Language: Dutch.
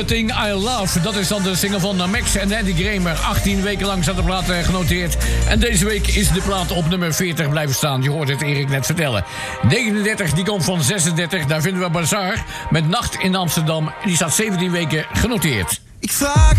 The Thing I Love. Dat is dan de single van Max en Andy Kramer. 18 weken lang zat de plaat genoteerd. En deze week is de plaat op nummer 40 blijven staan. Je hoort het Erik net vertellen. 39, die komt van 36. Daar vinden we Bazaar met Nacht in Amsterdam. Die staat 17 weken genoteerd. Ik vraag